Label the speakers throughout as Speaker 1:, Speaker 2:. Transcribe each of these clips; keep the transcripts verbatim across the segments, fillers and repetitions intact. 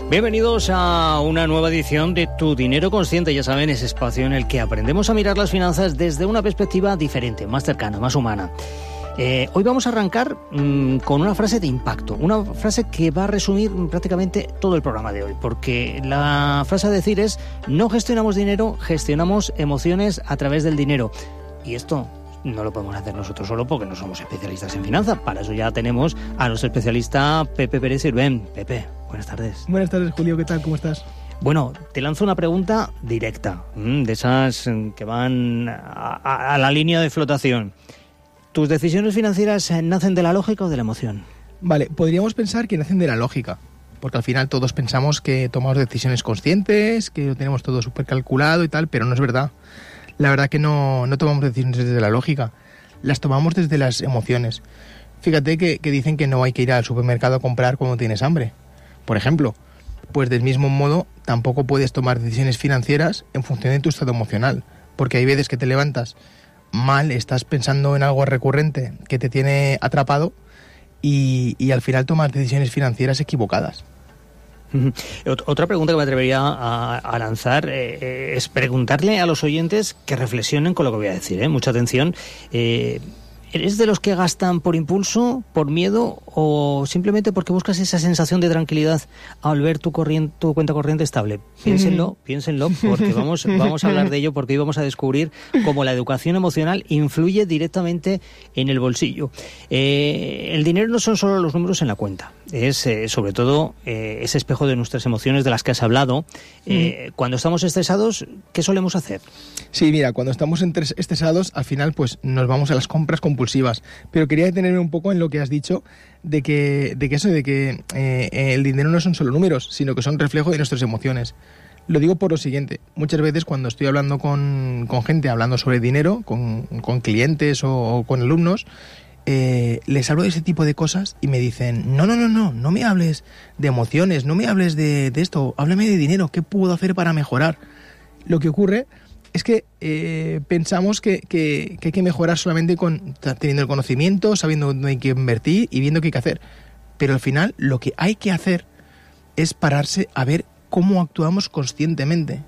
Speaker 1: Bienvenidos a una nueva edición de Tu Dinero Consciente. Ya saben, ese espacio en el que aprendemos a mirar las finanzas desde una perspectiva diferente, más cercana, más humana. Eh, hoy vamos a arrancar mmm, con una frase de impacto, una frase que va a resumir prácticamente todo el programa de hoy, porque la frase a decir es: no gestionamos dinero, gestionamos emociones a través del dinero. Y esto no lo podemos hacer nosotros solo porque no somos especialistas en finanzas. Para eso ya tenemos a nuestro especialista Pepe Pérez Sirven. Pepe, buenas tardes.
Speaker 2: Buenas tardes, Julio, ¿qué tal? ¿Cómo estás?
Speaker 1: Bueno, te lanzo una pregunta directa, de esas que van a, a, a la línea de flotación. ¿Tus decisiones financieras nacen de la lógica o de la emoción?
Speaker 2: Vale, podríamos pensar que nacen de la lógica, porque al final todos pensamos que tomamos decisiones conscientes, que lo tenemos todo súper calculado y tal, pero no es verdad. La verdad que no, no tomamos decisiones desde la lógica, las tomamos desde las emociones. Fíjate que, que dicen que no hay que ir al supermercado a comprar cuando tienes hambre, por ejemplo. Pues del mismo modo, tampoco puedes tomar decisiones financieras en función de tu estado emocional, porque hay veces que te levantas mal, estás pensando en algo recurrente que te tiene atrapado y, y al final tomas decisiones financieras equivocadas.
Speaker 1: Otra pregunta que me atrevería a, a lanzar eh, es preguntarle a los oyentes que reflexionen con lo que voy a decir, ¿eh? Mucha atención. Eh, ¿Eres de los que gastan por impulso, por miedo o simplemente porque buscas esa sensación de tranquilidad al ver tu, corriente, tu cuenta corriente estable? Piénsenlo, piénsenlo, porque vamos, vamos a hablar de ello, porque hoy vamos a descubrir cómo la educación emocional influye directamente en el bolsillo. Eh, el dinero no son solo los números en la cuenta, es eh, sobre todo eh, ese espejo de nuestras emociones de las que has hablado. Eh, cuando estamos estresados, ¿qué solemos hacer?
Speaker 2: Sí, mira, cuando estamos estresados, al final pues nos vamos a las compras compulsivas. Pero quería detenerme un poco en lo que has dicho de que, de que eso, de que eh, el dinero no son solo números, sino que son reflejo de nuestras emociones. Lo digo por lo siguiente: muchas veces cuando estoy hablando con, con gente, hablando sobre dinero, con, con clientes o, o con alumnos, eh, les hablo de ese tipo de cosas y me dicen: no, no, no, no, no me hables de emociones, no me hables de, de esto, háblame de dinero, ¿qué puedo hacer para mejorar? Lo que ocurre es que eh, pensamos que, que, que hay que mejorar solamente con teniendo el conocimiento, sabiendo dónde hay que invertir y viendo qué hay que hacer. Pero al final lo que hay que hacer es pararse a ver cómo actuamos conscientemente.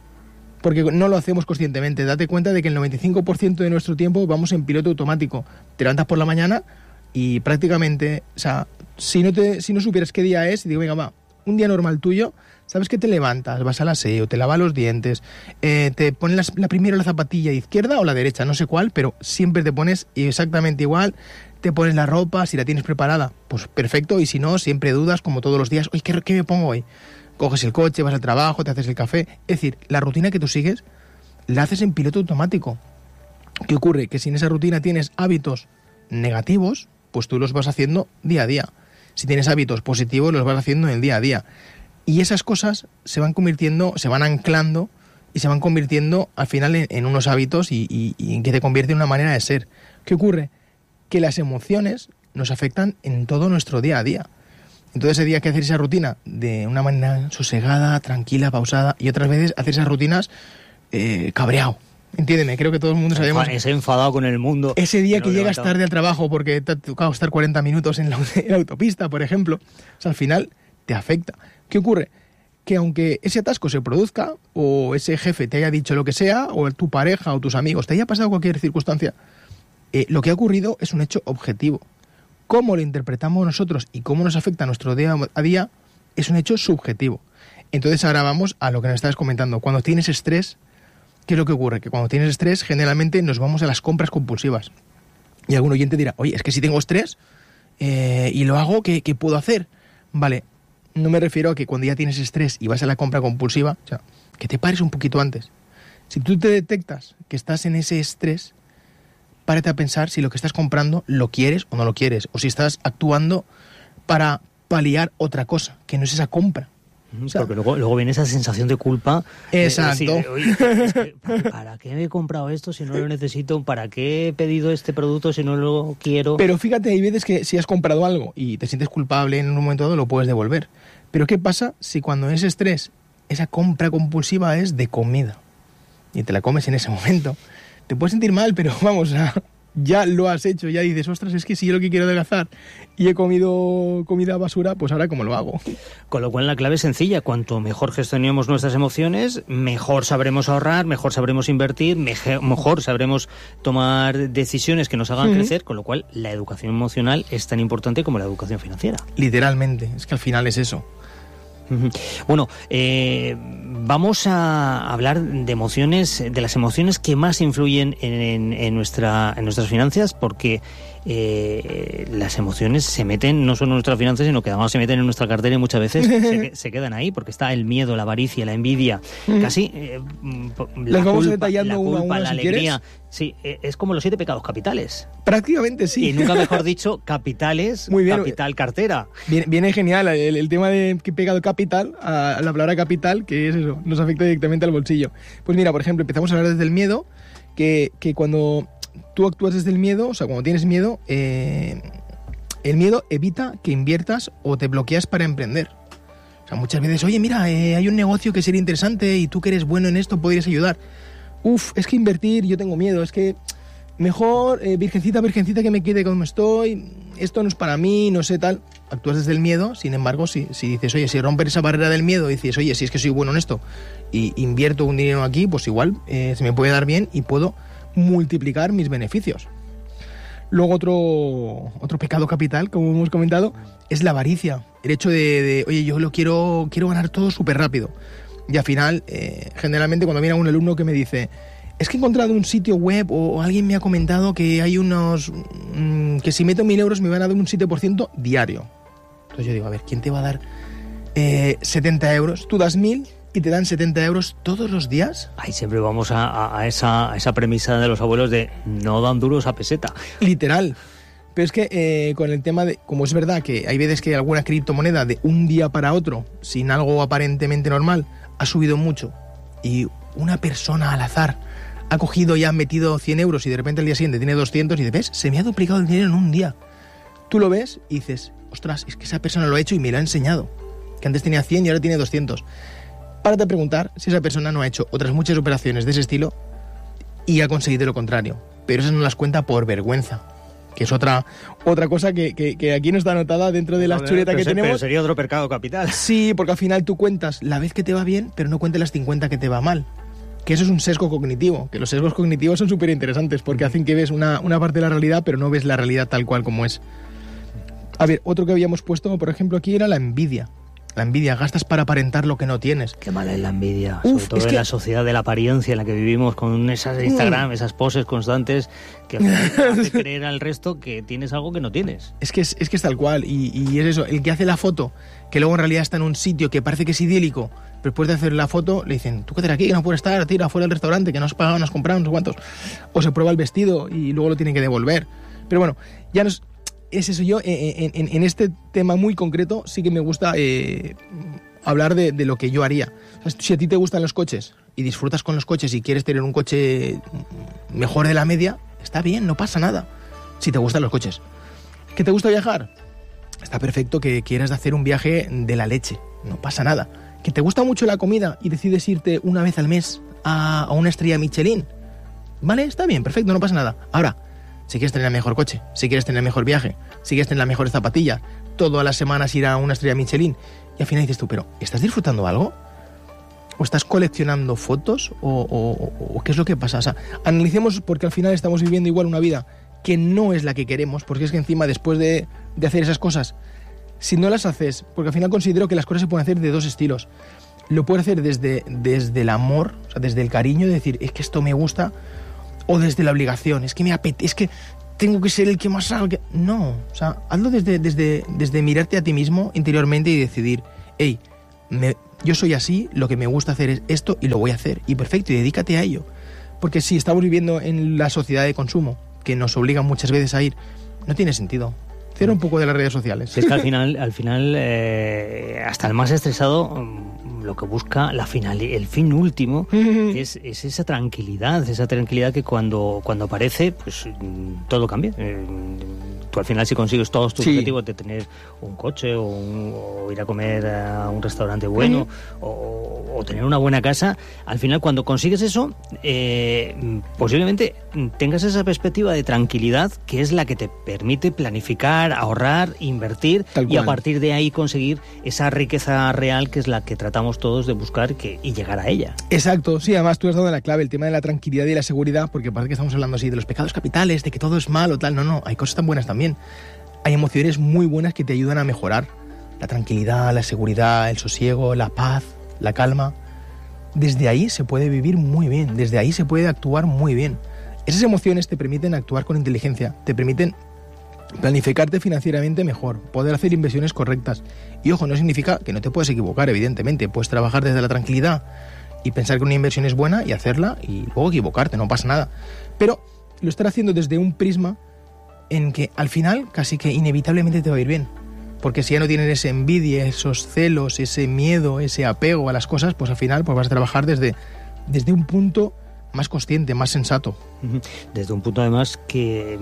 Speaker 2: Porque no lo hacemos conscientemente. Date cuenta de que el noventa y cinco por ciento de nuestro tiempo vamos en piloto automático. Te levantas por la mañana y prácticamente, o sea, si no, te, si no supieras qué día es, y digo, venga, va, un día normal tuyo, sabes que te levantas, vas al aseo, te lavas los dientes, eh, te pones la, la primero la zapatilla izquierda o la derecha, no sé cuál, pero siempre te pones exactamente igual, te pones la ropa, si la tienes preparada, pues perfecto, y si no, siempre dudas, como todos los días, oye, ¿qué, qué me pongo hoy? Coges el coche, vas al trabajo, te haces el café. Es decir, la rutina que tú sigues la haces en piloto automático. ¿Qué ocurre? Que si en esa rutina tienes hábitos negativos, pues tú los vas haciendo día a día. Si tienes hábitos positivos, los vas haciendo en el día a día. Y esas cosas se van convirtiendo, se van anclando y se van convirtiendo al final en, en unos hábitos y, y, y en que te convierte en una manera de ser. ¿Qué ocurre? Que las emociones nos afectan en todo nuestro día a día. Entonces ese día hay que hacer esa rutina de una manera sosegada, tranquila, pausada, y otras veces hacer esas rutinas eh, cabreado. Entiéndeme, creo que todo el mundo sabemos.
Speaker 1: Ese enfadado con el mundo.
Speaker 2: Ese día que llegas tarde al trabajo porque te ha tocado estar cuarenta minutos en la, en la autopista, por ejemplo. O sea, al final te afecta. ¿Qué ocurre? Que aunque ese atasco se produzca, o ese jefe te haya dicho lo que sea, o tu pareja o tus amigos, te haya pasado cualquier circunstancia, eh, lo que ha ocurrido es un hecho objetivo. Cómo lo interpretamos nosotros y cómo nos afecta nuestro día a día es un hecho subjetivo. Entonces ahora vamos a lo que nos estabas comentando. Cuando tienes estrés, ¿qué es lo que ocurre? Que cuando tienes estrés, generalmente nos vamos a las compras compulsivas. Y algún oyente dirá, oye, es que si tengo estrés eh, y lo hago, ¿qué, ¿qué puedo hacer? Vale, no me refiero a que cuando ya tienes estrés y vas a la compra compulsiva, o sea, que te pares un poquito antes. Si tú te detectas que estás en ese estrés, párate a pensar si lo que estás comprando lo quieres o no lo quieres, o si estás actuando para paliar otra cosa, que no es esa compra.
Speaker 1: O sea, porque luego, luego viene esa sensación de culpa.
Speaker 2: Exacto.
Speaker 1: De decir, oye, es que, ¿para qué me he comprado esto si no lo necesito? ¿Para qué he pedido este producto si no lo quiero?
Speaker 2: Pero fíjate, hay veces que si has comprado algo y te sientes culpable en un momento dado, lo puedes devolver. Pero ¿qué pasa si cuando ese estrés, esa compra compulsiva es de comida y te la comes en ese momento? Te puedes sentir mal, pero vamos, a, ya lo has hecho, ya dices, ostras, es que si yo lo que quiero adelgazar y he comido comida basura, pues ahora ¿cómo lo hago?
Speaker 1: Con lo cual la clave es sencilla, cuanto mejor gestionemos nuestras emociones, mejor sabremos ahorrar, mejor sabremos invertir, meje, mejor sabremos tomar decisiones que nos hagan uh-huh. crecer, con lo cual la educación emocional es tan importante como la educación financiera.
Speaker 2: Literalmente, es que al final es eso.
Speaker 1: Bueno, eh, vamos a hablar de emociones, de las emociones que más influyen en, en, en, nuestra, en nuestras finanzas, porque eh, las emociones se meten no solo en nuestras finanzas, sino que además se meten en nuestra cartera y muchas veces se, se quedan ahí, porque está el miedo, la avaricia, la envidia, casi eh, la
Speaker 2: Las vamos
Speaker 1: culpa,
Speaker 2: detallando
Speaker 1: la, culpa,
Speaker 2: uno a uno,
Speaker 1: la
Speaker 2: si
Speaker 1: alegría. Sí, es como los siete pecados capitales.
Speaker 2: Prácticamente sí.
Speaker 1: Y nunca mejor dicho, capitales,
Speaker 2: Muy bien.
Speaker 1: capital, cartera.
Speaker 2: Viene, viene genial el, el tema de pecado capital, a, a la palabra capital, que es eso, nos afecta directamente al bolsillo. Pues mira, por ejemplo, empezamos a hablar desde el miedo, que, que cuando tú actúas desde el miedo, o sea, cuando tienes miedo, eh, el miedo evita que inviertas o te bloqueas para emprender. O sea, muchas veces, oye, mira, eh, hay un negocio que sería interesante y tú que eres bueno en esto podrías ayudar. Uf, es que invertir, yo tengo miedo, es que mejor, eh, virgencita, virgencita, que me quede como estoy, esto no es para mí, no sé tal. Actúas desde el miedo, sin embargo, si, si dices, oye, si romper esa barrera del miedo, dices, oye, si es que soy bueno en esto y invierto un dinero aquí, pues igual eh, se me puede dar bien y puedo multiplicar mis beneficios. Luego otro, otro pecado capital, como hemos comentado, es la avaricia. El hecho de, de oye, yo lo quiero, quiero ganar todo súper rápido. Y al final, eh, generalmente cuando viene un alumno que me dice, es que he encontrado un sitio web o alguien me ha comentado que hay unos, mmm, que si meto mil euros me van a dar un siete por ciento diario. Entonces yo digo, a ver, ¿quién te va a dar eh, setenta euros? Tú das mil y te dan setenta euros todos los días.
Speaker 1: Ahí siempre vamos a, a, a, esa, a esa premisa de los abuelos de no dan duros a peseta.
Speaker 2: Literal. Pero es que eh, con el tema de, como es verdad que hay veces que alguna criptomoneda de un día para otro, sin algo aparentemente normal, ha subido mucho y una persona al azar ha cogido y ha metido cien euros y de repente al día siguiente tiene doscientos y dices, ¿ves? Se me ha duplicado el dinero en un día. Tú lo ves y dices, ostras, es que esa persona lo ha hecho y me lo ha enseñado. Que antes tenía cien y ahora tiene doscientos. Párate a preguntar si esa persona no ha hecho otras muchas operaciones de ese estilo y ha conseguido lo contrario. Pero esas no las cuenta por vergüenza. Que es otra otra cosa que, que, que aquí no está anotada dentro de la chuleta que
Speaker 1: se,
Speaker 2: tenemos.
Speaker 1: Pero sería otro pecado capital.
Speaker 2: Sí, porque al final tú cuentas la vez que te va bien, pero no cuentas las cincuenta que te va mal. Que eso es un sesgo cognitivo. Que los sesgos cognitivos son súper interesantes porque hacen que ves una, una parte de la realidad, pero no ves la realidad tal cual como es. A ver, otro que habíamos puesto, por ejemplo, aquí era la envidia. La envidia, gastas para aparentar lo que no tienes.
Speaker 1: Qué mala es la envidia,
Speaker 2: Uf,
Speaker 1: sobre todo
Speaker 2: es
Speaker 1: en
Speaker 2: que...
Speaker 1: la sociedad de la apariencia en la que vivimos, con esas Instagram, mm. esas poses constantes que hace creer al resto que tienes algo que no tienes.
Speaker 2: Es que es, es que es tal cual, y, y es eso, el que hace la foto, que luego en realidad está en un sitio que parece que es idílico, pero después de hacer la foto le dicen, tú quédate aquí, que no puedes estar, tira afuera del restaurante, que no has pagado, no has comprado, no sé cuántos. O se prueba el vestido y luego lo tienen que devolver. Pero bueno, ya nos... Es eso, yo en, en, en este tema muy concreto sí que me gusta eh, hablar de, de lo que yo haría. O sea, si a ti te gustan los coches y disfrutas con los coches y quieres tener un coche mejor de la media, está bien, no pasa nada. Si te gustan los coches. ¿Que te gusta viajar? Está perfecto que quieras hacer un viaje de la leche, no pasa nada. ¿Que te gusta mucho la comida y decides irte una vez al mes a, a una estrella Michelin? Vale, está bien, perfecto, no pasa nada. Ahora, si quieres tener el mejor coche, si quieres tener el mejor viaje, si quieres tener las mejores zapatillas, todas las semanas ir a una estrella Michelin, y al final dices tú, pero ¿estás disfrutando algo? ¿O estás coleccionando fotos? ¿O, o, o qué es lo que pasa? O sea, analicemos, porque al final estamos viviendo igual una vida que no es la que queremos, porque es que encima después de, de hacer esas cosas, si no las haces, porque al final considero que las cosas se pueden hacer de dos estilos. Lo puedes hacer desde, desde el amor, o sea, desde el cariño, de decir, es que esto me gusta, o desde la obligación, es que me apetece, es que tengo que ser el que más haga. No, o sea, hazlo desde, desde, desde mirarte a ti mismo interiormente y decidir, hey, me, yo soy así, lo que me gusta hacer es esto y lo voy a hacer, y perfecto, y dedícate a ello. Porque si estamos viviendo en la sociedad de consumo, que nos obliga muchas veces a ir, no tiene sentido. Cierra un poco de las redes sociales.
Speaker 1: Es que al final, al final eh, hasta el más estresado, lo que busca, la final, el fin último, es, es esa tranquilidad, esa tranquilidad que cuando, cuando aparece, pues todo cambia. Eh, tú al final, si consigues todos tus sí. objetivos de tener un coche o, un, o ir a comer a un restaurante bueno, uh-huh. o, o tener una buena casa, al final cuando consigues eso, eh, posiblemente tengas esa perspectiva de tranquilidad que es la que te permite planificar, ahorrar, invertir y a partir de ahí conseguir esa riqueza real que es la que tratamos todos de buscar que, y llegar a ella.
Speaker 2: Exacto, sí, además tú has dado la clave, el tema de la tranquilidad y la seguridad, porque parece que estamos hablando así de los pecados capitales, de que todo es malo, tal, no, no, hay cosas tan buenas también. Hay emociones muy buenas que te ayudan a mejorar. La tranquilidad, la seguridad, el sosiego, la paz, la calma. Desde ahí se puede vivir muy bien, desde ahí se puede actuar muy bien. Esas emociones te permiten actuar con inteligencia, te permiten planificarte financieramente mejor, poder hacer inversiones correctas. Y ojo, no significa que no te puedes equivocar, evidentemente. Puedes trabajar desde la tranquilidad y pensar que una inversión es buena y hacerla y luego equivocarte, no pasa nada. Pero lo estar haciendo desde un prisma en que al final casi que inevitablemente te va a ir bien. Porque si ya no tienes esa envidia, esos celos, ese miedo, ese apego a las cosas, pues al final pues vas a trabajar desde, desde un punto más consciente, más sensato.
Speaker 1: Desde un punto además que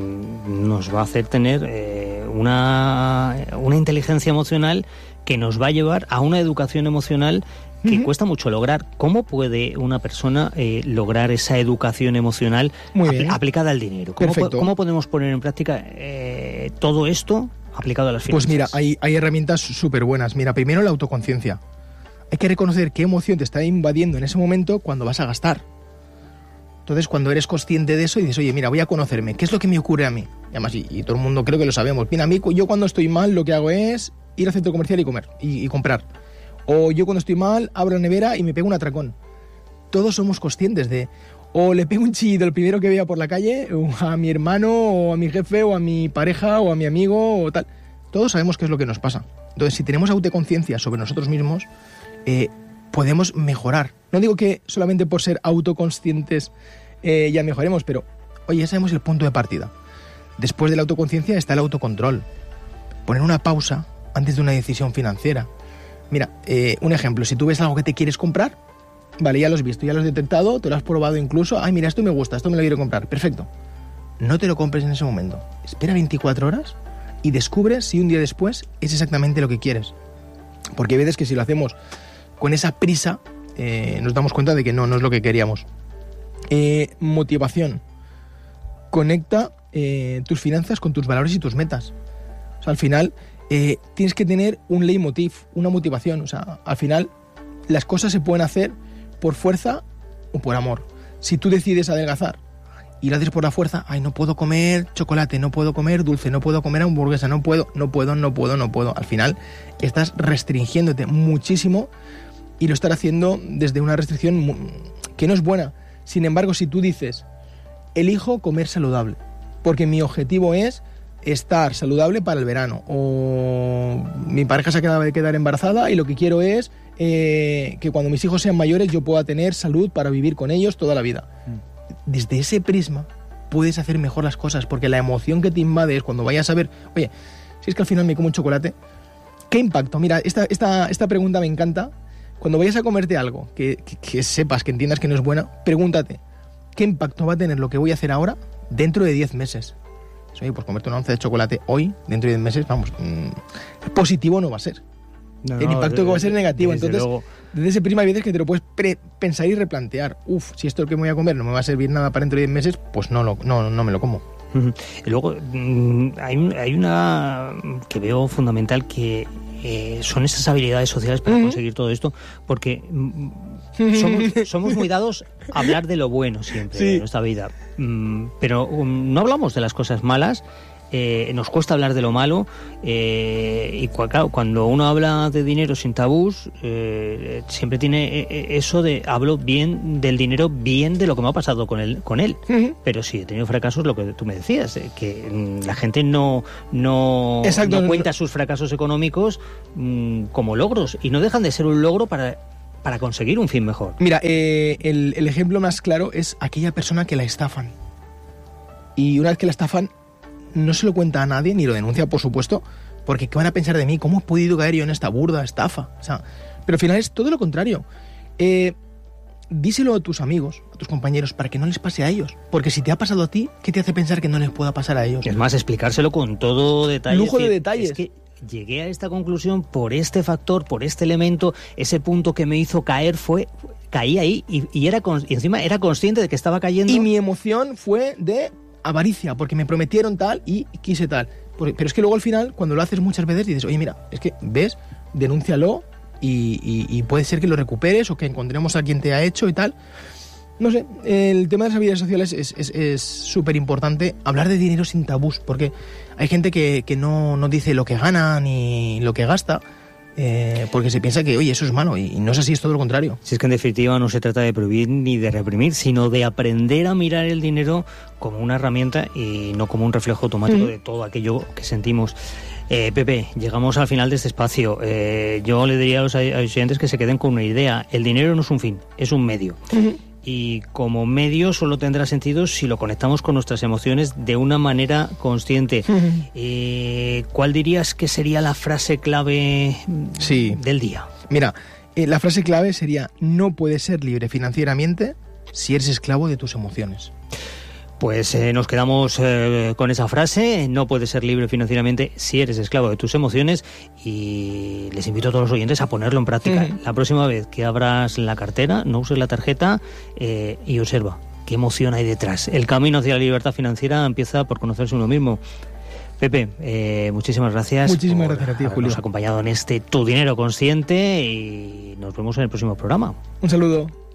Speaker 1: nos va a hacer tener eh, una, una inteligencia emocional que nos va a llevar a una educación emocional que uh-huh. cuesta mucho lograr. ¿Cómo puede una persona eh, lograr esa educación emocional apl- aplicada al dinero? ¿Cómo, po- ¿Cómo podemos poner en práctica eh, todo esto aplicado a las finanzas?
Speaker 2: Pues mira, hay, hay herramientas súper buenas. Mira, primero la autoconciencia. Hay que reconocer qué emoción te está invadiendo en ese momento cuando vas a gastar. Entonces, cuando eres consciente de eso y dices, oye, mira, voy a conocerme, ¿qué es lo que me ocurre a mí? Y además, y, y todo el mundo creo que lo sabemos. Mira, a mí, yo cuando estoy mal, lo que hago es ir al centro comercial y comer, y, y comprar. O yo cuando estoy mal, abro la nevera y me pego un atracón. Todos somos conscientes de... O le pego un chillido el primero que vea por la calle, a mi hermano, o a mi jefe, o a mi pareja, o a mi amigo, o tal. Todos sabemos qué es lo que nos pasa. Entonces, si tenemos autoconciencia sobre nosotros mismos, eh, podemos mejorar. No digo que solamente por ser autoconscientes eh, ya mejoremos, pero, oye, ya sabemos el punto de partida. Después de la autoconciencia está el autocontrol. Poner una pausa antes de una decisión financiera. Mira, eh, un ejemplo, si tú ves algo que te quieres comprar, vale, ya lo has visto, ya lo has detectado, te lo has probado incluso, ay, mira, esto me gusta, esto me lo quiero comprar, perfecto. No te lo compres en ese momento. Espera veinticuatro horas y descubre si un día después es exactamente lo que quieres. Porque hay veces que si lo hacemos con esa prisa, eh, nos damos cuenta de que no, no es lo que queríamos. Eh, motivación. Conecta eh, tus finanzas con tus valores y tus metas. O sea, al final eh, tienes que tener un leitmotiv, una motivación. O sea, al final las cosas se pueden hacer por fuerza o por amor. Si tú decides adelgazar y lo haces por la fuerza, ay, no puedo comer chocolate, no puedo comer dulce, no puedo comer hamburguesa, no puedo, no puedo, no puedo, no puedo. Al final estás restringiéndote muchísimo y lo estás haciendo desde una restricción que no es buena. Sin embargo, si tú dices, elijo comer saludable, porque mi objetivo es estar saludable para el verano, o mi pareja se acaba de quedar embarazada y lo que quiero es eh, que cuando mis hijos sean mayores yo pueda tener salud para vivir con ellos toda la vida. Desde ese prisma puedes hacer mejor las cosas, porque la emoción que te invade es cuando vayas a ver, oye, si es que al final me como un chocolate, ¿qué impacto? Mira, esta, esta, esta pregunta me encanta. Cuando vayas a comerte algo que, que, que sepas, que entiendas que no es bueno, pregúntate, ¿qué impacto va a tener lo que voy a hacer ahora dentro de diez meses? Oye, pues comerte una onza de chocolate hoy, dentro de diez meses, vamos, mmm, positivo no va a ser. No, el impacto no, que va a ser negativo. Desde Entonces, luego. Desde ese prisma hay veces que te lo puedes pre- pensar y replantear. Uf, si esto que me voy a comer no me va a servir nada para dentro de diez meses, pues no, lo, no, no me lo como.
Speaker 1: Uh-huh. Y luego mmm, hay, hay una que veo fundamental que eh, son esas habilidades sociales para uh-huh. conseguir todo esto, porque mmm, somos, somos muy dados a hablar de lo bueno siempre sí. de nuestra vida, mm, pero um, no hablamos de las cosas malas. Eh, nos cuesta hablar de lo malo eh, y claro, cuando uno habla de dinero sin tabús eh, siempre tiene eso de hablo bien del dinero, bien de lo que me ha pasado con él, con él. Uh-huh. Pero sí, he tenido fracasos, lo que tú me decías, eh, que la gente no, no, no cuenta sus fracasos económicos mmm, como logros y no dejan de ser un logro para, para conseguir un fin mejor.
Speaker 2: Mira, eh, el, el ejemplo más claro es aquella persona que la estafan y una vez que la estafan no se lo cuenta a nadie, ni lo denuncia, por supuesto, porque ¿qué van a pensar de mí? ¿Cómo he podido caer yo en esta burda estafa? O sea, pero al final es todo lo contrario. Eh, díselo a tus amigos, a tus compañeros, para que no les pase a ellos. Porque si te ha pasado a ti, ¿qué te hace pensar que no les pueda pasar a ellos?
Speaker 1: Es más, explicárselo con todo detalle.
Speaker 2: Lujo de detalles.
Speaker 1: Es que llegué a esta conclusión por este factor, por este elemento, ese punto que me hizo caer fue... Caí ahí y, y, era y encima era consciente de que estaba cayendo.
Speaker 2: Y mi emoción fue de avaricia, porque me prometieron tal y quise tal. Pero es que luego al final, cuando lo haces muchas veces, dices, oye, mira, es que, ¿ves? Denúncialo y, y, y puede ser que lo recuperes o que encontremos a quien te ha hecho y tal. No sé, el tema de las habilidades sociales es súper importante. Hablar de dinero sin tabús, porque hay gente que, que no, no dice lo que gana ni lo que gasta, eh, porque se piensa que, oye, eso es malo, y no es así, es todo lo contrario.
Speaker 1: Si es que en definitiva no se trata de prohibir ni de reprimir, sino de aprender a mirar el dinero como una herramienta y no como un reflejo automático mm. de todo aquello que sentimos. Eh, Pepe, llegamos al final de este espacio. Eh, yo le diría a los, a los oyentes que se queden con una idea. El dinero no es un fin, es un medio. Uh-huh. Y como medio solo tendrá sentido si lo conectamos con nuestras emociones de una manera consciente. Uh-huh. Eh, ¿Cuál dirías que sería la frase clave sí. del día?
Speaker 2: Mira, eh, la frase clave sería: no puedes ser libre financieramente si eres esclavo de tus emociones.
Speaker 1: Pues eh, nos quedamos eh, con esa frase: no puedes ser libre financieramente si eres esclavo de tus emociones, y les invito a todos los oyentes a ponerlo en práctica. Mm. La próxima vez que abras la cartera, no uses la tarjeta eh, y observa qué emoción hay detrás. El camino hacia la libertad financiera empieza por conocerse uno mismo. Pepe, eh, muchísimas gracias.
Speaker 2: Muchísimas por gracias a ti, Julio.
Speaker 1: Habernos acompañado en este Tu Dinero Consciente, y nos vemos en el próximo programa.
Speaker 2: Un saludo.